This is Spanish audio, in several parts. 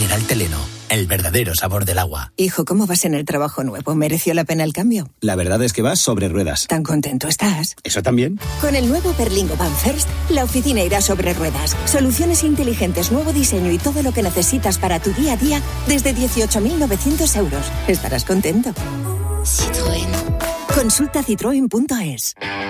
Mineral Teleno, el verdadero sabor del agua. Hijo, ¿cómo vas en el trabajo nuevo? ¿Mereció la pena el cambio? La verdad es que vas sobre ruedas. ¿Tan contento estás? ¿Eso también? Con el nuevo Berlingo Van First, la oficina irá sobre ruedas. Soluciones inteligentes, nuevo diseño y todo lo que necesitas para tu día a día desde 18.900 euros. Estarás contento. Citroën. Consulta citroen.es.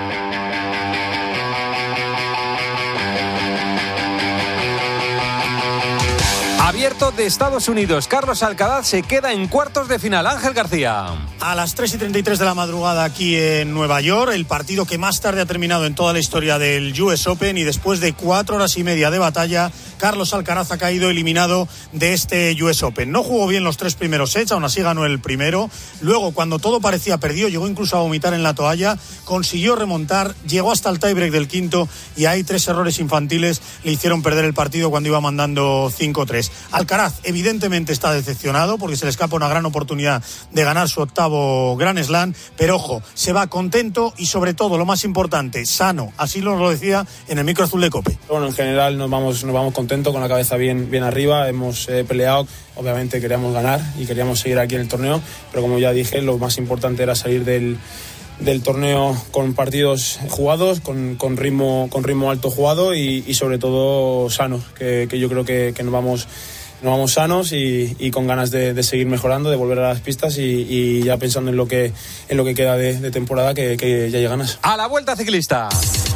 Abierto de Estados Unidos, Carlos Alcaraz se queda en cuartos de final. Ángel García. A las 3:33 de la madrugada aquí en Nueva York, el partido que más tarde ha terminado en toda la historia del US Open, y después de 4 horas y media de batalla, Carlos Alcaraz ha caído eliminado de este US Open. No jugó bien los 3 primeros sets, aún así ganó el primero. Luego, cuando todo parecía perdido, llegó incluso a vomitar en la toalla, consiguió remontar, llegó hasta el tiebreak del quinto, y ahí 3 errores infantiles le hicieron perder el partido cuando iba mandando 5-3. Alcaraz evidentemente está decepcionado porque se le escapa una gran oportunidad de ganar su octavo Grand Slam, pero ojo, se va contento y sobre todo, lo más importante, sano. Así nos lo decía en el micro azul de COPE. Bueno, en general nos vamos contentos, con la cabeza bien arriba. Hemos peleado, obviamente queríamos ganar y queríamos seguir aquí en el torneo, pero como ya dije, lo más importante era salir del torneo con partidos jugados, con ritmo alto jugado y sobre todo sanos, que yo creo que nos vamos sanos y con ganas de seguir mejorando, de volver a las pistas y ya pensando en lo que queda de temporada, que ya hay ganas. A la Vuelta Ciclista.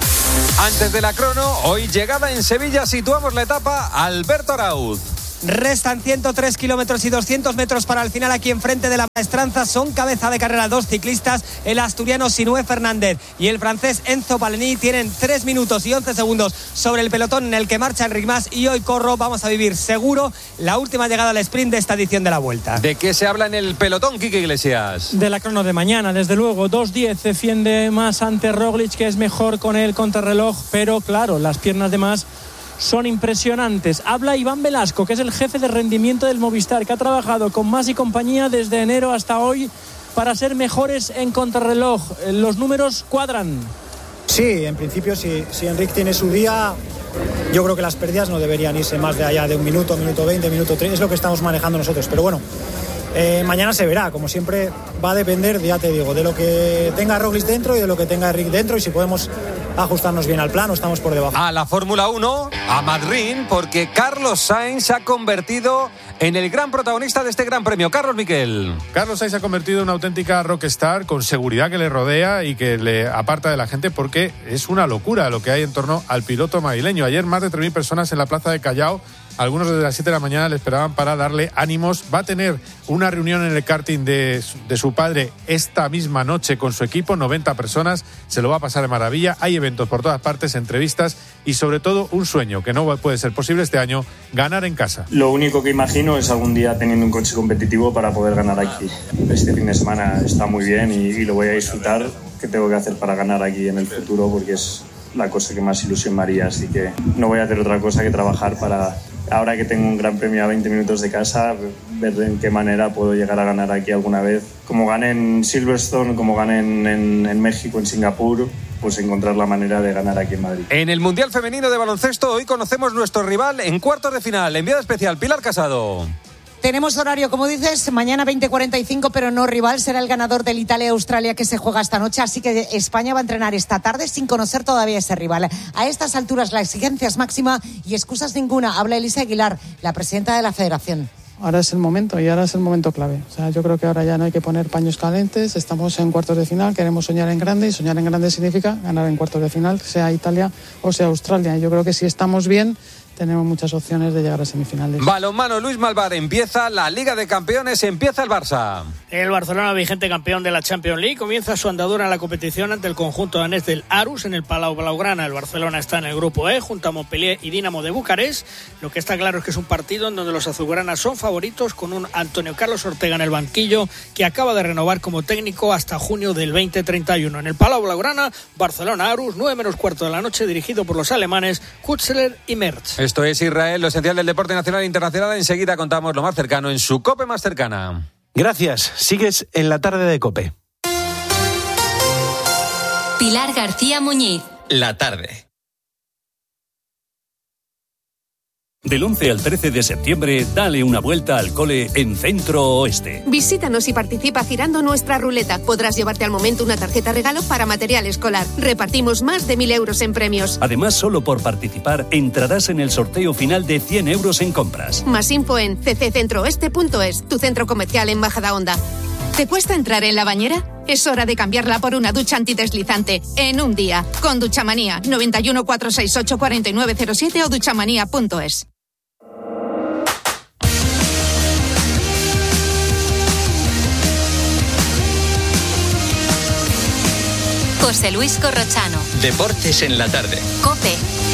Antes de la crono, hoy llegada en Sevilla, situamos la etapa Alberto Arauz. Restan 103 kilómetros y 200 metros para el final aquí enfrente de la maestranza. Son cabeza de carrera 2 ciclistas, el asturiano Sinué Fernández y el francés Enzo Palení. Tienen 3 minutos y 11 segundos sobre el pelotón en el que marcha Enric Mas, y hoy vamos a vivir seguro la última llegada al sprint de esta edición de la Vuelta. ¿De qué se habla en el pelotón, Quique Iglesias? De la crono de mañana, desde luego. 2:10 defiende Mas ante Roglic, que es mejor con el contrarreloj, pero claro, las piernas de Mas son impresionantes. Habla Iván Velasco, que es el jefe de rendimiento del Movistar, que ha trabajado con Mas y compañía desde enero hasta hoy para ser mejores en contrarreloj. Los números cuadran. Sí, en principio, si Enric tiene su día, yo creo que las pérdidas no deberían irse más de allá de un minuto, minuto 20, minuto 3, es lo que estamos manejando nosotros, pero bueno, mañana se verá. Como siempre va a depender, ya te digo, de lo que tenga Roglic dentro y de lo que tenga Enric dentro, y si podemos ajustarnos bien al plan o estamos por debajo. A la Fórmula 1, a Madrid, porque Carlos Sainz se ha convertido en el gran protagonista de este gran premio. Carlos Miquel. Carlos Sainz se ha convertido en una auténtica rockstar, con seguridad que le rodea y que le aparta de la gente, porque es una locura lo que hay en torno al piloto madrileño. Ayer más de 3.000 personas en la plaza de Callao. Algunos desde las 7 de la mañana le esperaban para darle ánimos. Va a tener una reunión en el karting de su padre esta misma noche con su equipo, 90 personas, se lo va a pasar de maravilla. Hay eventos por todas partes, entrevistas y sobre todo un sueño que no puede ser posible este año: ganar en casa. Lo único que imagino es algún día teniendo un coche competitivo para poder ganar aquí. Este fin de semana está muy bien y lo voy a disfrutar. ¿Qué tengo que hacer para ganar aquí en el futuro? Porque es la cosa que más ilusión me haría, así que no voy a hacer otra cosa que trabajar para, ahora que tengo un gran premio a 20 minutos de casa, ver en qué manera puedo llegar a ganar aquí alguna vez. Como gané en Silverstone, como gané en México, en Singapur, pues encontrar la manera de ganar aquí en Madrid. En el Mundial Femenino de Baloncesto, hoy conocemos nuestro rival en cuartos de final. Enviada especial, Pilar Casado. Tenemos horario, como dices, mañana 20:45, pero no rival. Será el ganador del Italia-Australia que se juega esta noche. Así que España va a entrenar esta tarde sin conocer todavía ese rival. A estas alturas la exigencia es máxima y excusas ninguna. Habla Elisa Aguilar, la presidenta de la Federación. Ahora es el momento, y ahora es el momento clave. O sea, yo creo que ahora ya no hay que poner paños calientes. Estamos en cuartos de final, queremos soñar en grande, y soñar en grande significa ganar en cuartos de final, sea Italia o sea Australia. Yo creo que si estamos bien, tenemos muchas opciones de llegar a semifinales. Balonmano, Luis Malvar, empieza la Liga de Campeones, empieza el Barça. El Barcelona, vigente campeón de la Champions League, comienza su andadura en la competición ante el conjunto danés del Aarhus en el Palau Blaugrana. El Barcelona está en el grupo E junto a Montpellier y Dinamo de Bucarest. Lo que está claro es que es un partido en donde los azulgranas son favoritos, con un Antonio Carlos Ortega en el banquillo que acaba de renovar como técnico hasta junio del 2031. En el Palau Blaugrana, Barcelona-Aarhus, 9:15 de la noche, dirigido por los alemanes Hutzler y Mertz. Esto es Israel, lo esencial del deporte nacional e internacional. Enseguida contamos lo más cercano en su COPE más cercana. Gracias. Sigues en la tarde de COPE. Pilar García Muñiz. La tarde. Del 11 al 13 de septiembre, dale una vuelta al cole en Centro Oeste. Visítanos y participa girando nuestra ruleta. Podrás llevarte al momento una tarjeta regalo para material escolar. Repartimos más de 1.000 euros en premios. Además, solo por participar entrarás en el sorteo final de 100 euros en compras. Más info en cccentroeste.es, tu centro comercial en Majadahonda. ¿Te cuesta entrar en la bañera? Es hora de cambiarla por una ducha antideslizante. En un día. Con Duchamanía. 91 468 4907 o duchamanía.es. José Luis Corrochano. Deportes en la tarde. COPE.